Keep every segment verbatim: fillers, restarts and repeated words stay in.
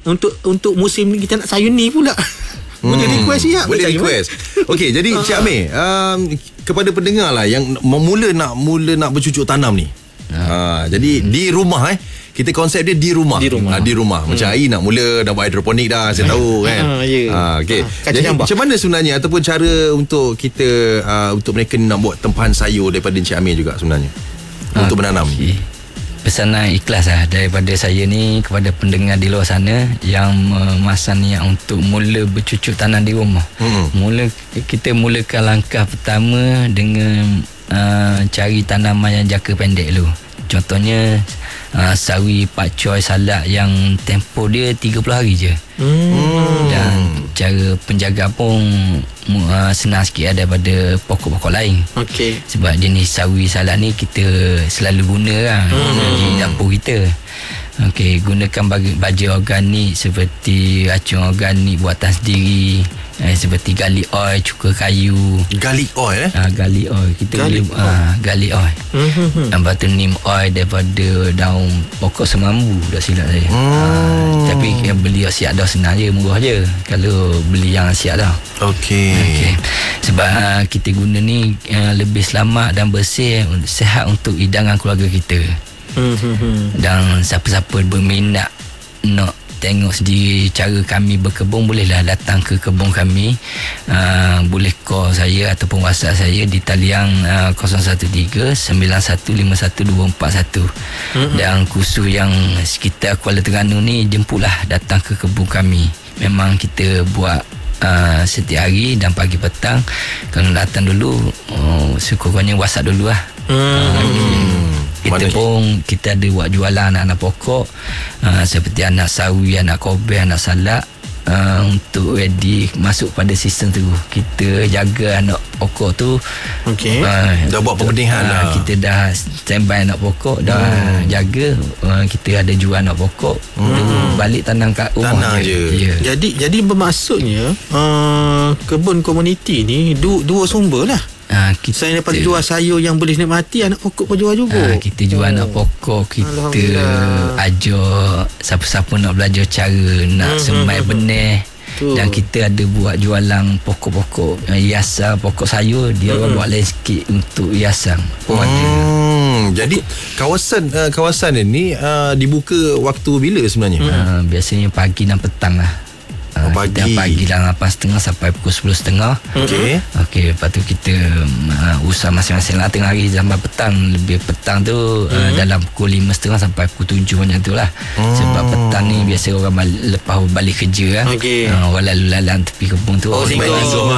untuk untuk musim ni kita nak sayur ni pula. Boleh hmm, request ya? Boleh request. Okey, jadi Cik Amir, um, kepada pendengar lah yang mula nak mula nak bercucuk tanam ni. Ha. Uh, jadi hmm. di rumah eh kita konsep dia di rumah. Di rumah. Uh, di rumah. Hmm. Macam Air nak mula nak buat hidroponik dah, saya tahu kan. Ha, ya. Uh, okey. Ha, jadi jambak. Macam mana sebenarnya ataupun cara untuk kita uh, untuk mereka nak buat tempahan sayur daripada Cik Amir juga sebenarnya. Okay. Untuk menanam. Pesanan ikhlas lah daripada saya ni kepada pendengar di luar sana yang memasan niat untuk mula bercucuk tanam di rumah. Hmm. Mula kita mulakan langkah pertama dengan uh, cari tanaman yang jangka pendek dulu. Contohnya uh, sawi pakcoy salak yang tempoh dia tiga puluh hari je. Hmm. Dan cara penjaga pun uh, senang sikit lah daripada pokok-pokok lain. Okey. Sebab jenis sawi salak ni kita selalu guna lah hmm. di dapur kita. Okey, gunakan baja organik seperti racun organik buatan sendiri, eh, seperti garlic oil, cuka kayu. Garlic oil eh? Ah, garlic oil. Kita garlic boleh ah, garlic oil. Hmm. Lepas tu neem oil daripada daun pokok semambu, tak silap saya. Hmm. Ah, tapi yang beli siap dah senang je, murah je kalau beli yang siap dah. Okey. Okey. Sebab ah, kita guna ni ah, lebih selamat dan bersih, sihat untuk hidangan keluarga kita. Hmm. Dan siapa-siapa berminat nak tengok sendiri cara kami berkebun, bolehlah datang ke kebun kami. Uh, boleh call saya ataupun WhatsApp saya di talian uh, kosong satu tiga sembilan satu lima satu dua empat satu. Hmm. Dan khusus yang sekitar Kuala Terengganu ni, jemputlah datang ke kebun kami. Memang kita buat uh, setiap hari dan pagi petang. Kalau datang dulu, oh, sekurang-kurangnya WhatsApp dulu lah. Hmm. Uh, Kita Mana pun ni? Kita ada buat jualan anak-anak pokok uh, seperti anak sawi, anak kobe, anak salak uh, untuk ready masuk pada season tu. Kita jaga anak pokok tu. Okey. Uh, dah buat pembenihan uh, lah. Kita dah standby anak pokok, dah hmm. jaga. Uh, kita ada jual anak pokok. Hmm. Balik tanam kat rumah tanam je. je. Yeah. Jadi jadi bermaksudnya uh, kebun komuniti ni du, dua sumber lah. Ha, kita, selain daripada jual sayur yang boleh nikmati, anak pokok pun jual juga. Ha, kita jual oh. anak pokok. Kita ajar siapa-siapa nak belajar cara nak hmm, semai hmm, benih. Tuh. Dan kita ada buat jualan pokok-pokok hiasan, pokok sayur. Dia hmm. orang buat lain sikit untuk hiasan. Oh, hmm. Jadi kawasan uh, kawasan ini uh, dibuka waktu bila sebenarnya? Hmm. Uh, biasanya pagi dan petang lah. Oh, pagi. Kita pagi dalam lapan tiga puluh sampai pukul sepuluh tiga puluh. Okey. Okey, lepas tu kita uh, usaha masing-masing lah. Tengah hari sampai petang. Lebih petang tu mm-hmm. uh, dalam pukul lima tiga puluh sampai pukul tujuh macam tu lah. Mm. Sebab petang ni biasa orang balik, lepas balik kerja lah. Okey. Uh, orang lalu-lalang tepi kebun tu. Oh, singgah.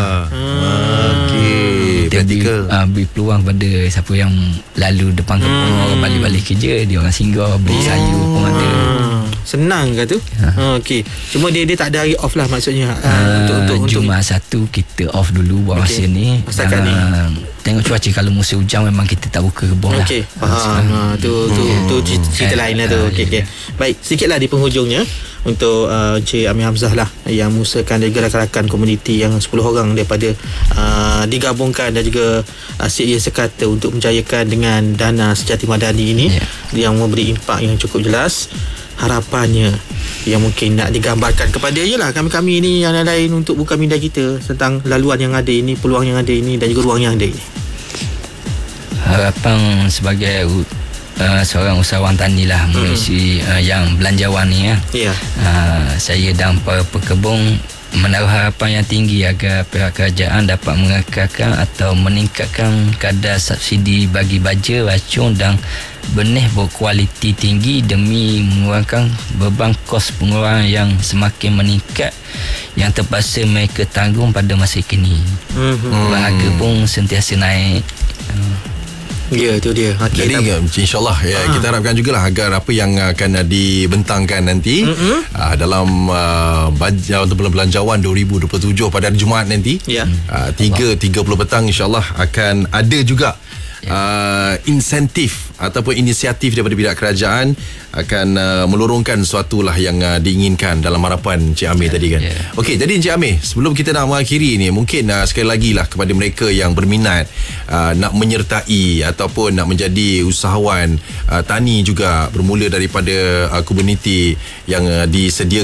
Okey. Kita beri, uh, beri peluang pada siapa yang lalu depan kebun, hmm. orang balik-balik kerja, dia orang singgah beli hmm. sayur pun ada. Senang ke tu? Ha. Ha, okey. Cuma dia dia tak ada hari off lah maksudnya. Ha, uh, untuk untuk Jumaat satu kita off dulu buat okay. masa ni. Masakan uh, ni. Tengok cuaca, kalau musim hujan memang kita tak buka kebun lah. Okey, faham. Ha, tu tu hmm. tu cerita hmm. lain lah tu. Okey okey. Baik, sikitlah di penghujungnya untuk uh, Encik Amir Hamzah lah yang mengusahakan dari gerakan komuniti yang sepuluh orang daripada uh, digabungkan dan juga uh, sedia sekata untuk menjayakan dengan dana Sejati Madani ini yeah. yang memberi impak yang cukup jelas. Harapannya yang mungkin nak digambarkan kepada ialah kami-kami ini yang lain untuk buka minda kita tentang laluan yang ada ini, peluang yang ada ini dan juga ruang yang ada ini. Harapan sebagai uh, seorang usahawan tani lah, hmm. mengisi uh, yang belanjawan ni ya. Yeah. Uh, saya dan para pekebun menaruh harapan yang tinggi agar pihak kerajaan dapat mengekalkan atau meningkatkan kadar subsidi bagi baja, racun dan benih berkualiti tinggi demi mengurangkan beban kos pengeluaran yang semakin meningkat yang terpaksa mereka tanggung pada masa kini. Hmm. Harga pun sentiasa naik. Ya, itu dia. Okay, jadi insyaAllah ya, ha. kita harapkan jugalah agar apa yang akan dibentangkan nanti mm-hmm. uh, dalam uh, baja untuk belanjawan dua ribu dua puluh tujuh pada hari Jumaat nanti yeah. uh, tiga tiga puluh petang insyaAllah akan ada juga Uh, insentif ataupun inisiatif daripada pihak kerajaan akan uh, melorongkan sesuatu lah yang uh, diinginkan dalam harapan Encik Amir yeah, tadi kan. Yeah. Okey, jadi Encik Amir, sebelum kita nak mengakhiri ni, mungkin uh, sekali lagi lah kepada mereka yang berminat uh, nak menyertai ataupun nak menjadi usahawan uh, tani juga bermula daripada uh, komuniti yang uh, disediakan